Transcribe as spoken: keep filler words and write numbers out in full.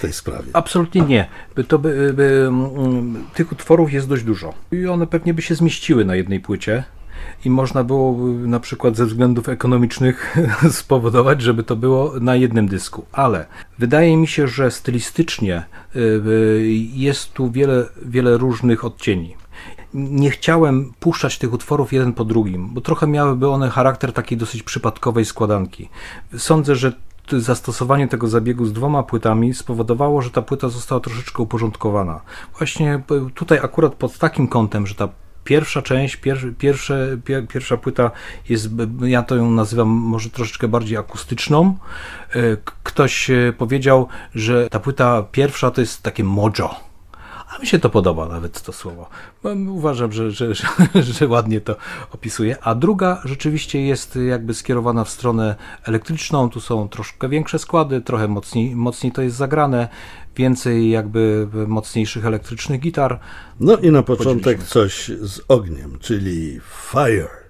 tej sprawie? Absolutnie nie. To by, by, tych utworów jest dość dużo. I one pewnie by się zmieściły na jednej płycie. I można było na przykład ze względów ekonomicznych spowodować, żeby to było na jednym dysku. Ale wydaje mi się, że stylistycznie jest tu wiele, wiele różnych odcieni. Nie chciałem puszczać tych utworów jeden po drugim, bo trochę miałyby one charakter takiej dosyć przypadkowej składanki. Sądzę, że zastosowanie tego zabiegu z dwoma płytami spowodowało, że ta płyta została troszeczkę uporządkowana. Właśnie tutaj akurat pod takim kątem, że ta pierwsza część, pier, pierwsze, pier, pierwsza płyta jest, ja to ją nazywam może troszeczkę bardziej akustyczną. Ktoś powiedział, że ta płyta pierwsza to jest takie mojo. A mi się to podoba nawet to słowo. Uważam, że, że, że, że ładnie to opisuje. A druga rzeczywiście jest jakby skierowana w stronę elektryczną. Tu są troszkę większe składy, trochę mocniej, mocniej to jest zagrane, więcej jakby mocniejszych elektrycznych gitar. No i na początek coś z ogniem, czyli Fire.